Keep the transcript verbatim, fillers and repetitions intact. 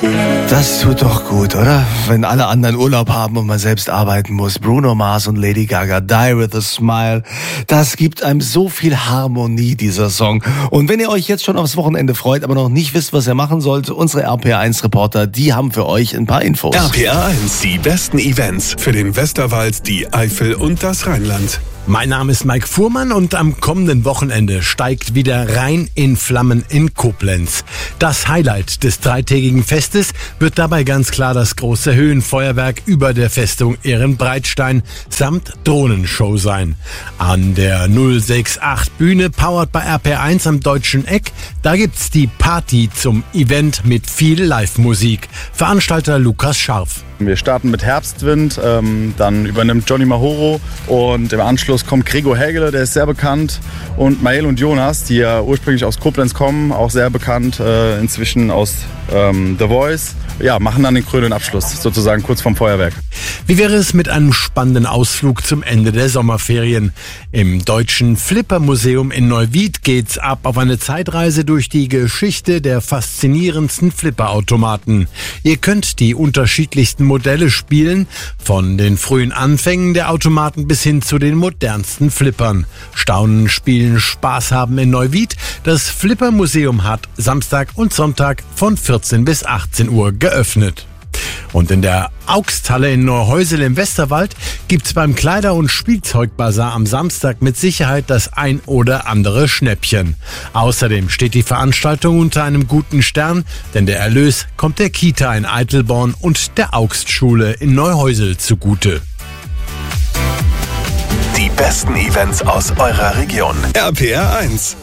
Das tut doch gut, oder? Wenn alle anderen Urlaub haben und man selbst arbeiten muss. Bruno Mars und Lady Gaga, Die With A Smile. Das gibt einem so viel Harmonie, dieser Song. Und wenn ihr euch jetzt schon aufs Wochenende freut, aber noch nicht wisst, was ihr machen sollt, unsere R P R eins Reporter, die haben für euch ein paar Infos. R P R eins, die besten Events für den Westerwald, die Eifel und das Rheinland. Mein Name ist Mike Fuhrmann und am kommenden Wochenende steigt wieder Rhein in Flammen in Koblenz. Das Highlight des dreitägigen Festes wird dabei ganz klar das große Höhenfeuerwerk über der Festung Ehrenbreitstein samt Drohnenshow sein. An der null sechs acht Bühne, powered bei R P R eins am Deutschen Eck, da gibt's die Party zum Event mit viel Live-Musik. Veranstalter Lukas Scharf. Wir starten mit Herbstwind, ähm, dann übernimmt Johnny Mahoro und im Anschluss kommt Gregor Hägele, der ist sehr bekannt, und Mael und Jonas, die ja ursprünglich aus Koblenz kommen, auch sehr bekannt, äh, inzwischen aus ähm, The Voice, ja, machen dann den krönenden Abschluss, sozusagen kurz vorm Feuerwerk. Wie wäre es mit einem spannenden Ausflug zum Ende der Sommerferien? Im Deutschen Flipper-Museum in Neuwied geht's ab auf eine Zeitreise durch die Geschichte der faszinierendsten Flipperautomaten. Ihr könnt die unterschiedlichsten Modelle spielen, von den frühen Anfängen der Automaten bis hin zu den modernsten Flippern. Staunen, spielen, Spaß haben in Neuwied. Das Flipper-Museum hat Samstag und Sonntag von vierzehn bis achtzehn Uhr geöffnet. Und in der Augsthalle in Neuhäusel im Westerwald gibt's beim Kleider- und Spielzeugbazar am Samstag mit Sicherheit das ein oder andere Schnäppchen. Außerdem steht die Veranstaltung unter einem guten Stern, denn der Erlös kommt der Kita in Eitelborn und der Augstschule in Neuhäusel zugute. Die besten Events aus eurer Region. R P R eins.